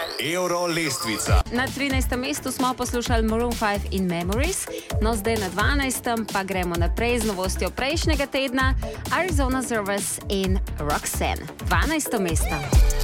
Euro lestvica. Na 13. mestu smo poslušali Maroon 5 in Memories, no zdaj na 12. pa gremo naprej z novostjo prejšnjega tedna, Arizona Zervas in Roxanne. 12. mesto.